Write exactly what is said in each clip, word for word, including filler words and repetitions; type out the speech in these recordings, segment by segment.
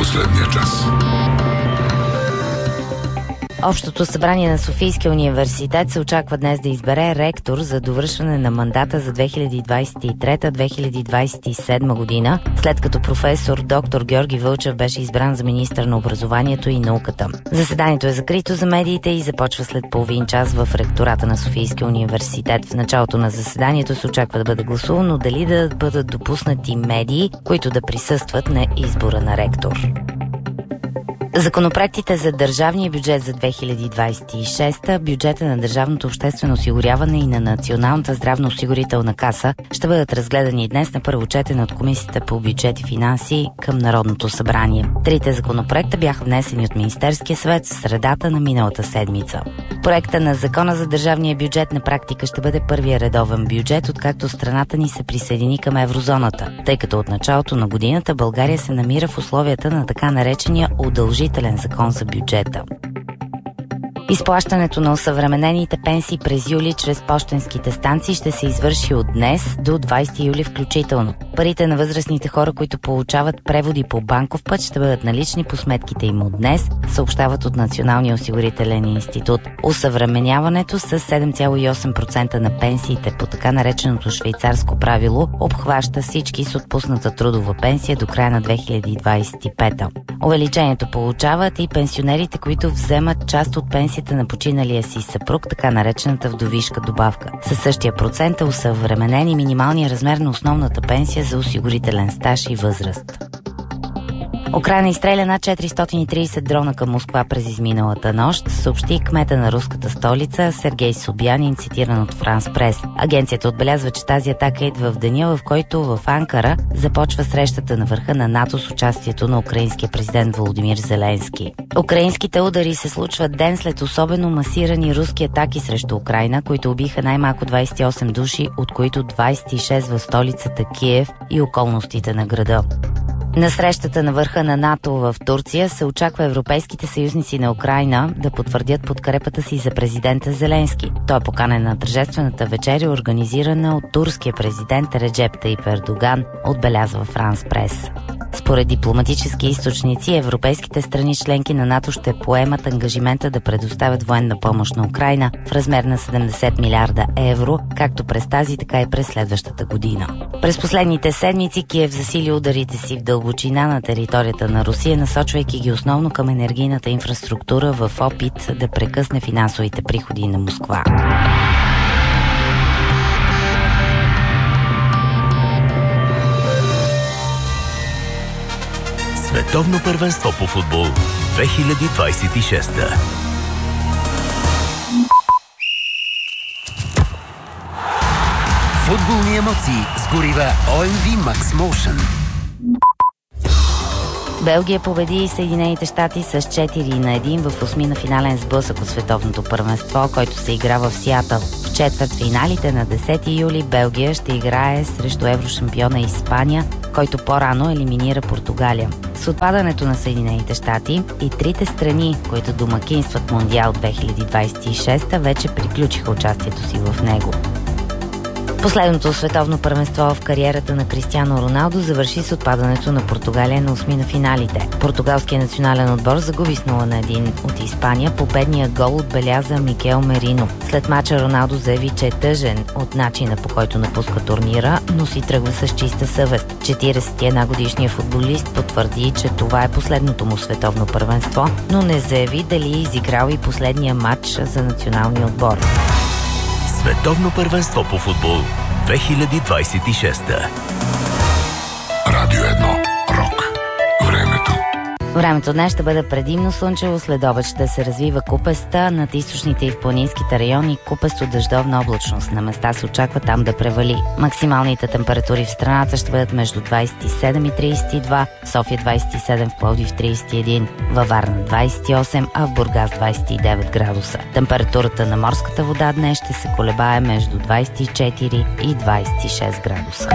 последния час. Общото събрание на Софийския университет се очаква днес да избере ректор за довършване на мандата за две хиляди двадесет и трета - две хиляди двадесет и седма година, след като професор доктор Георги Вълчев беше избран за министър на образованието и науката. Заседанието е закрито за медиите и започва след половин час в ректората на Софийския университет. В началото на заседанието се очаква да бъде гласувано дали да бъдат допуснати медии, които да присъстват на избора на ректор. Законопроектите за държавния бюджет за две хиляди двадесет и шеста, бюджета на държавното обществено осигуряване и на Националната здравноосигурителна каса ще бъдат разгледани днес на първо четене от Комисията по бюджет и финанси към Народното събрание. Трите законопроекта бяха внесени от Министерския съвет в средата на миналата седмица. Проекта на Закона за държавния бюджет на практика ще бъде първия редовен бюджет, откакто страната ни се присъедини към еврозоната, тъй като от началото на годината България се намира в условията на така наречения удължителен закон за бюджета. Изплащането на осъвременените пенсии през юли чрез пощенските станции ще се извърши от днес до двадесети юли включително. Парите на възрастните хора, които получават преводи по банков път, ще бъдат налични по сметките им от днес, съобщават от Националния осигурителен институт. Осъвременяването с седем цяло и осем процента на пенсиите по така нареченото швейцарско правило обхваща всички с отпусната трудова пенсия до края на две хиляди двадесет и пета. Увеличението получават и пенсионерите, които вземат част от пенсията на починалия си съпруг, така наречената вдовишка добавка. Със същия процент е усъвременен и минималния размер на основната пенсия за осигурителен стаж и възраст. Украйна изстреля над четиристотин и тридесет дрона към Москва през изминалата нощ, съобщи кмета на руската столица Сергей Собянин, цитиран от Франс Прес. Агенцията отбелязва, че тази атака идва в деня, в който в Анкара започва срещата на върха на НАТО с участието на украинския президент Володимир Зеленски. Украинските удари се случват ден след особено масирани руски атаки срещу Украйна, които убиха най-малко двадесет и осем души, от които двадесет и шест в столицата Киев и околностите на града. На срещата на върха на НАТО в Турция се очаква европейските съюзници на Украйна да потвърдят подкрепата си за президента Зеленски. Той е поканен на тържествената вечеря, организирана от турския президент Реджеп Таип Ердоган, отбелязва Франс Прес. Според дипломатически източници, европейските страни членки на НАТО ще поемат ангажимента да предоставят военна помощ на Украйна в размер на седемдесет милиарда евро, както през тази, така и през следващата година. През последните седмици Киев засили ударите си в дълбочина на територията на Русия, насочвайки ги основно към енергийната инфраструктура в опит да прекъсне финансовите приходи на Москва. Световно първенство по футбол две хиляди двадесет и шеста. Футболни емоции с горива О Ем Ви Max Motion. Белгия победи Съединените щати с четири на едно в осмина финален сблъсък от световното първенство, който се игра в Сиатъл. В четвъртфиналите на десети юли Белгия ще играе срещу еврошампиона Испания, който по-рано елиминира Португалия. С отпадането на Съединените щати и трите страни, които домакинстват Мондиал две хиляди двадесет и шеста, вече приключиха участието си в него. Последното световно първенство в кариерата на Кристиано Роналдо завърши с отпадането на Португалия на осми на финалите. Португалският национален отбор загуби с нула на едно от Испания. Победният гол отбеляза Микел Мерино. След мача Роналдо заяви, че е тъжен от начина, по който напуска турнира, но си тръгва с чиста съвест. четиридесет и една годишният футболист потвърди, че това е последното му световно първенство, но не заяви дали е изиграл и последния матч за националния отбор. Световно първенство по футбол две хиляди двадесет и шеста. Радио едно. Рок. Времето. Времето днес ще бъде предимно слънчево, след обед ще се развива купеста, над източните и в планинските райони купесто дъждовна облачност. На места се очаква там да превали. Максималните температури в страната ще бъдат между двадесет и седем и тридесет и два, в София двадесет и седем, в Пловдив тридесет и един, във Варна двадесет и осем, а в Бургас двадесет и девет градуса. Температурата на морската вода днес ще се колебае между двадесет и четири и двадесет и шест градуса.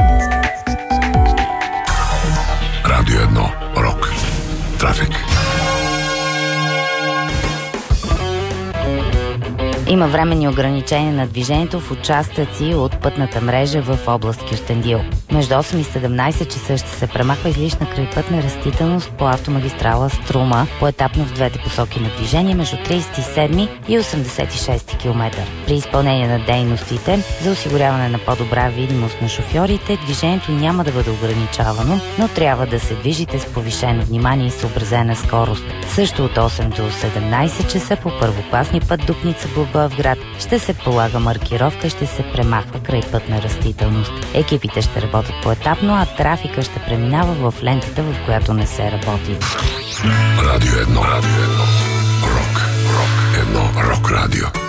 Радио едно. Рок. Трафик. Има временни ограничения на движението в участъци от пътната мрежа в област Кюстендил. Между осем и седемнайсет часа ще се премахва излишна крайпътна растителност по автомагистрала Струма, поетапно в двете посоки на движение между трийсет и седми и осемдесет и шести километър. При изпълнение на дейностите за осигуряване на по-добра видимост на шофьорите, движението няма да бъде ограничавано, но трябва да се движите с повишено внимание и съобразена скорост. Също от осем до седемнайсет часа по първокласни път Дупница Благоевград ще се полага маркировка и ще се премахва крайпътна растителност. Екипите ще работят поетапно, а трафика ще преминава в лентата, в която не се работи. Радио едно, Радио едно, Рок, Рок, едно, Рок радио.